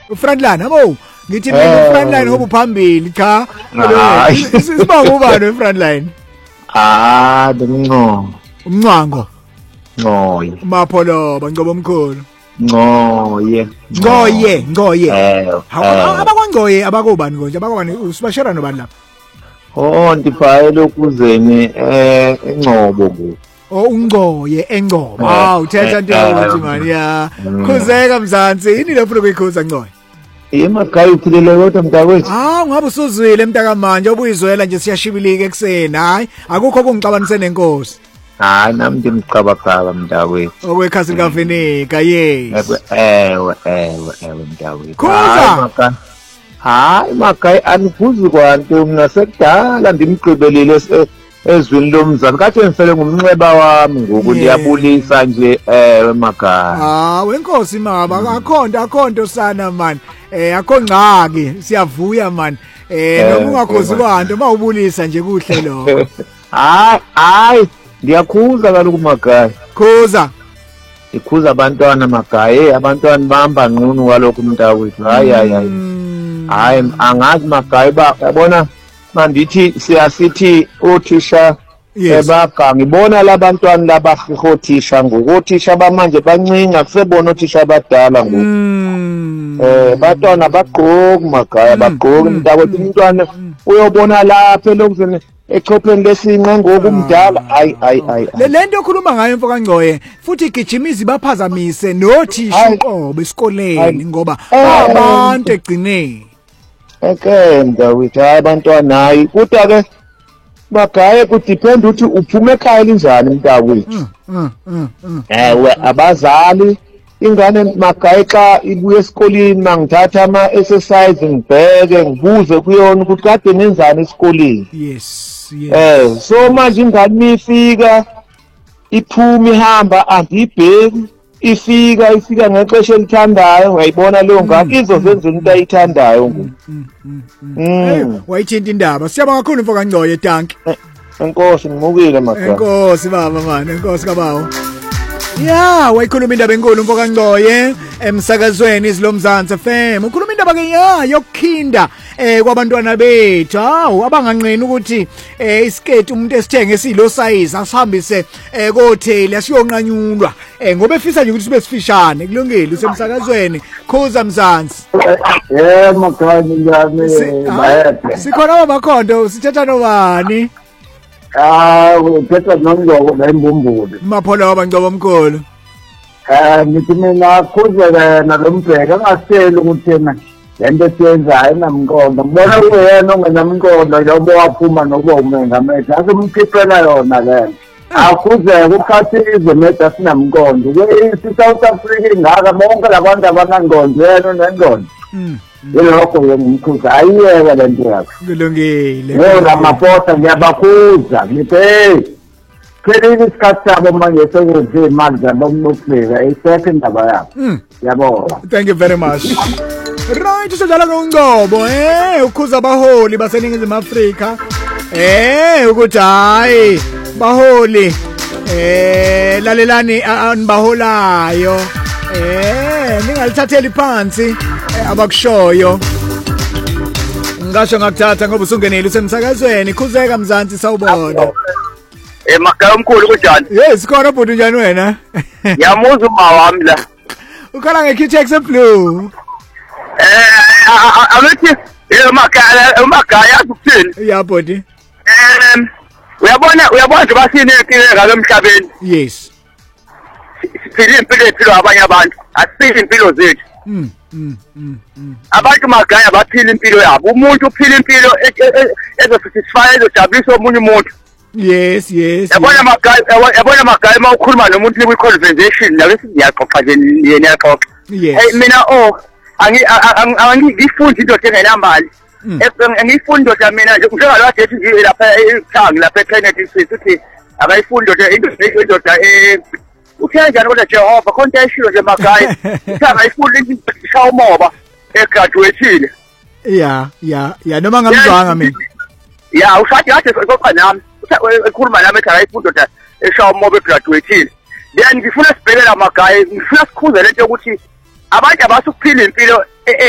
uFrontline abo ngithi mina uFrontline ngoba uphambili cha sibonga ubani weFrontline Umnqongo umnqwango Ngoye Mapholo bancoba omkhulu Ngoye abakwangoye abakubani konje abakubani usibashera nobani lapha ndifayele ukuzeni eNgcobo ku Ungoye eNgcobo uthetha into ukuthi mani ya khuzeka Mzansi yini lo funa ukuyikhuza Ngoye emakhaya uphilele kodwa mntakwethu ngabe usuzwile mntaka manje obuyizwela nje siyashibilika ekseni hayi akukho kungixabanise nenkosi hayi nami ngimcabacaba mntakwethu okwekhasi likaVenika yes ewe mntakwethu khuza hayi makhaya anikuzi kwanto mina sekudala ndimgqibelile ezwini lomzana kathi ngifele ngumnxeba wami ngoku ndiyabulisa nje emakhaya wenkosi mama akhonto sana man akho ngxaki siyavuya man noma ungakhozi kwanto mawubulisa nje kuhle lo hayi ndiyakhuza kaloku makhaya khuza ikhuza abantwana makhaya abantwana bahamba nqunu kaloku mntakwethu hayi angazi makhaya ba yabona mandithi siyasithi othisha ebaka ngibona labantwana labahihothisha ngokothisha bamanje bancinga kusebona othisha abadala ngoku bantwana bagqoki makhaya bagqoki mntakwethu umntwana uyobona lapha elokuzeni echopheni lesinqa ngokumdala hayi lento okhuluma ngayo mfoka Ngcoye futhi igijimizi baphazamise nothisha uqobo esikoleni ngoba abantu egcineni mntakwethu hayi abantwana hayi kodwa ke bagaye kudepend ukuthi uphume ekhaya linjani mntakwethu ewe abazali ingane magaye xa ibuye esikoleni mangithatha ama-exercise ngibheke ngibuze kuyona ukuthi kade nenzani esikoleni yes so manje ingane mifika iphuma ihamba andiyibheki ifika ngexesha elithandayo ngayibona leyo ngane izozenzela into ayithandayo wayithinta indaba siyabonga kakhulu mfoka Ngcoye tanki enkosi ngimukile makhaya enkosi baba manje enkosi kabawo ya wayikhuluma indaba enkulu mfoka Ngcoye emsakazweni izilomzansi FM ukhuluma indaba ke yokukhinda kwabantwana bethu abanganqeni ukuthi iskate umuntu esithenge esilo size asihambise kohotel asiyonqanyulwa ngoba efisa nje ukuthi sibe sifishane kulungile usemsakazweni khuza Mzansi makhaya njani bayaphi sikhona abakhonto sithetha nobani uthetha noNgcobo la eMbumbulu Mapholo abancobo omkhulu ngithi mina khuzeka nalombheka angasitsheli ukuthi yena lento esiyenzayo namqondo ngibona kuyena ongenamqondo njengoba waphuma nokuba umengameli asemkhiphela yona lento akhuzeka ukhathizwe mede asinamqondo i-South Africa ingaka bonke labantu abanangqondo yena unengqondo yilokho ngimkhuza ayiyeke lento yakho kulungile Ramaphosa ngiyabakhuza ngithi Khelile isikhathi sabo manje sekuthi imali zabo umnufika isekho indaba yakho yabona thank you very much right sodlala ngoNgcobo ukhuza abaholi baseningizimu Afrika ukuthi hayi baholi lalelani anibaholayo ningalithatheli phansi abakushoyo ngisho ngakuthatha ngoba usungenile usemsakazweni khuzeka Mzansi sawubona emakhaya omkhulu kunjani yes khona bhuti njani wena yamuza uma wami la ukhala ngeQtex blue abethi emakhaya akuthini ya bhuti uyabona nje basine ngalo emhlabeni yes siphila impilo ephilwa abanye abantu asiphili impilo zethu abantu magaya baphila impilo yabo umuntu uphila impilo ezosatisfy ezojabulisa omunye umuntu yes yabona magaya uma ukhuluma nomuntu kwi-conversation nawe siyaxoxa nje yena yaxoxa mina angiyifundi indoda engenamali angiyifundi indoda mina njengalwade ethi nje lapha eThangi lapha ePlanet sithi akayifundi indoda uthenjani kodwa Jehova khonto ayishilo nje magaya uthanga ifundi ishaya umoba egraduateile ya noma ngamzwanga mina ya ushade kade soxa nami ekhuluma nami ethi akayifundi indoda eshaya umoba egraduateile then ngifuna sibhekela magaya ngifuna sikhuze lento yokuthi abantu abasukuphila impilo